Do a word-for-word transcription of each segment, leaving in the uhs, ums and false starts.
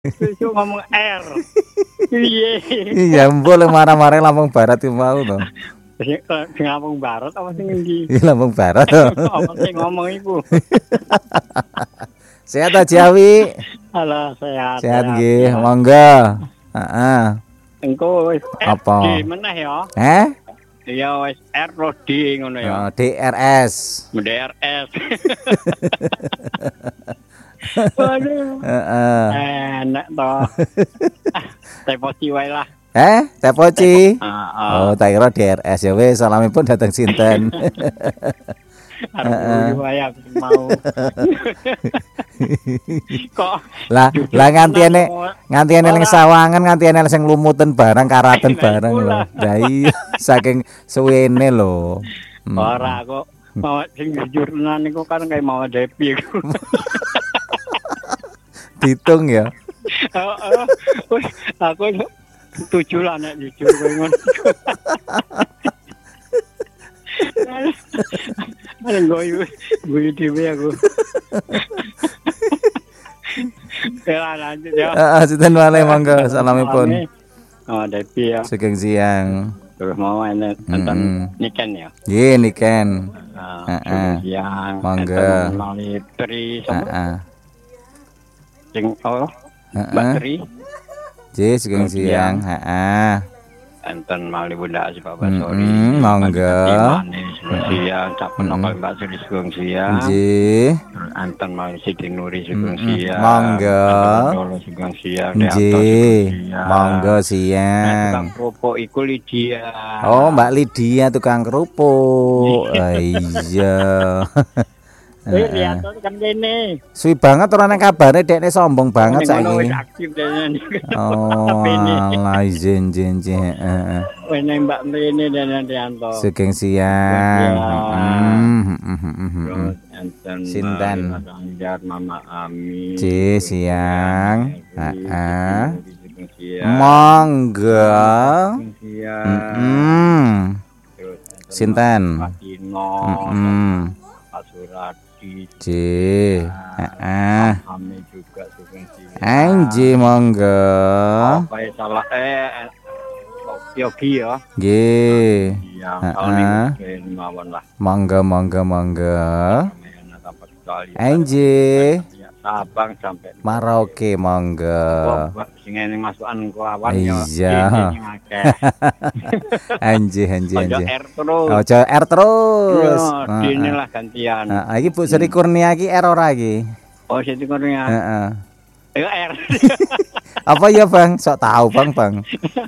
Susu ngomong R. Piye? Iya, boleh marah-marah Lampung Barat itu mau to. Sing Lampung Barat apa sing endi? Iya, Lampung Barat. Apa sing ngomong iku? Sehat aja Wi. Halo, sehat. Sehat nggih, monggo. Heeh. Engko wis Apa? D meneh ya. Eh? Ya wis R terus D ngono ya. Oh, D R S. D R S. Waduh. Heeh. Enak toh. Tepoci wae lah. Eh, Tepoci. Heeh. Oh, tak kira D R S ya wis salamipun datang sinten. Arep wae aku mau. Kok Lah, lah ngantiane ngantiane ning sawangan ngantiane sing lumuten barang karaten barang lho. Lah iya saking suwene lho. Ora kok mau sing jujur tenan niku kan kayak mau Depi iku. Ditung ya. Heeh. Wis aku tujuh lah nek jujur kowe ngono. Ada goyu, goyu dhewe aku. Ya lanjut ya. Heeh, sinten wae monggo salamipun. Oh, Depi ya. Sugeng siang. Terus mau enek enten niken ya. Nggih, niken. Heeh. Siang. Monggo. Melalui Tri sama. Heeh. Sing oh. Heeh. Bateri. Nggih, sugeng siang. Heeh. Enten mali Bunda Si Bapak Sori. Monggo. Siang, cak penokal Mbak Suri sugeng siang. Nggih. Anten mali Siti Nuri sugeng siang. Monggo. Dolo sugeng siang. Nggih. Monggo siang. Tukang kerupuk iku Lydia. Oh, Mbak Lydia tukang kerupuk. Oh, iya. Eh, lihat kan kene. Suwi banget ora nang kabare dekne sombong banget saiki. Aktif dene. Oh, alah izin izin izin. Heeh. Wene Mbak Mrene dan Rianto. Sugeng siang. Terus enten Sinten? Anjar Mama Ami. C siang. Heeh. Siang. Monggo. Siang. Heeh. Sinten? Patino. Heeh. Pak Suradi. C. Heeh. Ami juga sugeng siang. Anji monggo. Apa ya salah eh Yogi ya. Nggih. Iya, kalau ning mawon lah. Monggo monggo monggo. Tanpa sekali. Anji. Sabang sampai Maroke monggo. Sing ngene masukan kelawan ya. Iya. Anji anji anji. R terus. Ojo R terus. Iya, inilah gantian. Heeh, iki Bu Sri Kurnia iki R ora iki? Oh, Siti Kurnia. Heeh. Ayo R. Apa ya, Bang? Sok tahu, Bang, Bang.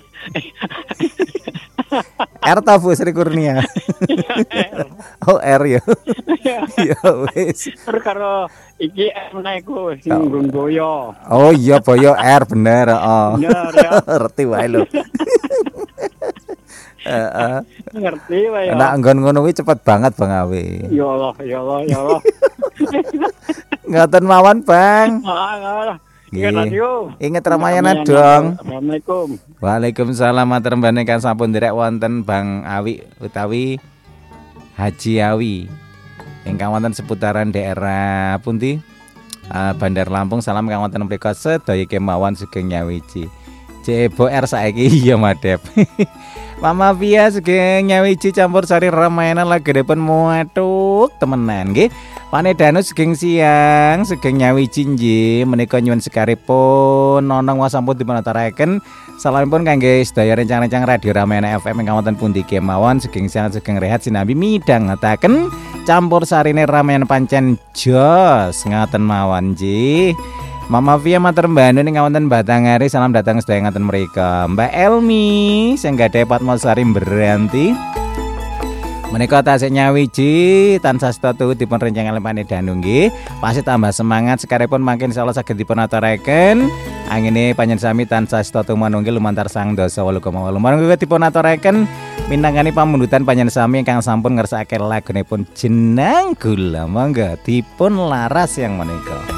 R ta Bu Sri Kurnia. Oh, R ya. Ya wis. Karo iki meneh iku sing nggon boyo. Oh iya boyo R bener, heeh. Bener ya. Ngerti wae lho. Heeh. Ngerti wae ya. Nek nggon ngono kuwi cepet banget Bang Awe. Ya Allah, ya Allah, ya Allah. Ngoten mawon, Bang. Ah, Nggih. Ingat Ramayana dong. Assalamualaikum. Waalaikumsalam matur mbane kan sampun nderek wonten Bang Awi utawi Haji Awi. Ingkang wonten seputaran daerah pundi? Uh, Bandar Lampung. Salam kang wonten mriku sedaya kemawon sugeng nyawiji. Cebo R saiki iya madhep. Mama Via sugeng nyawiji campur sari Ramayana lagenipun muatuk temenan nggih. Panedano sugeng siang, sugeng nyawiji nggih menika nyuwun sekaripun nonong wasampun dipun aturaken. Salamipun kangge sedaya rencang-rencang Radio Ramayana F M ingkang wonten pundi kemawon sugeng siang sugeng rehat sinambi midhangetaken campur sarine Ramayana pancen jos ngaten mawon nggih. Mama Via matur mbanu ing wonten Batanghari salam datang sedaya ngaten mrika. Mbak Elmi sing gadhah Patmosari Beranti. Menika tasih nyawiji tansah setatu dipun rencang lemane danu nggih. Pasti tambah semangat sekaripun makin insyaallah saged dipun aturaken. Angene panjenengan sami tansah setatu manunggil lumantar Sang Dasa wolu koma wolu. Manunggal dipun aturaken minangkani pamundutan panjenengan sami ingkang sampun ngersakaken lagunipun Jenang Gula. Monggo dipun laras yang menika.